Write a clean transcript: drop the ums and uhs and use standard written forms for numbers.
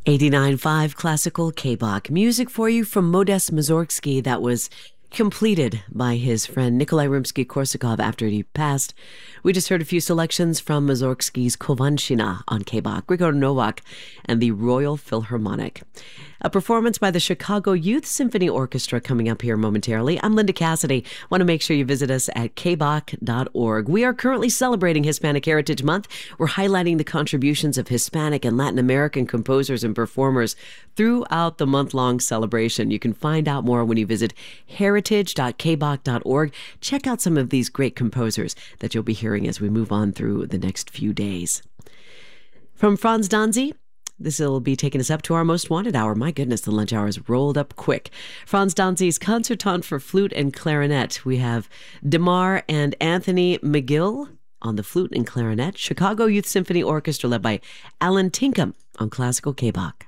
89.5 Classical K-Bach. Music for you from Modest Mussorgsky that was completed by his friend Nikolai Rimsky-Korsakov after he passed. We just heard a few selections from Mussorgsky's Kovanshina on K-Bach, Grigor Nowak, and the Royal Philharmonic. A performance by the Chicago Youth Symphony Orchestra coming up here momentarily. I'm Linda Cassidy. Want to make sure you visit us at kbach.org. We are currently celebrating Hispanic Heritage Month. We're highlighting the contributions of Hispanic and Latin American composers and performers throughout the month-long celebration. You can find out more when you visit heritage.kbach.org. Check out some of these great composers that you'll be hearing as we move on through the next few days. From Franz Danzy, this will be taking us up to our most wanted hour. My goodness, the lunch hour has rolled up quick. Franz Danzy's Concertant for Flute and Clarinet. We have DeMar and Anthony McGill on the flute and clarinet. Chicago Youth Symphony Orchestra led by Alan Tinkham on Classical K-Bach.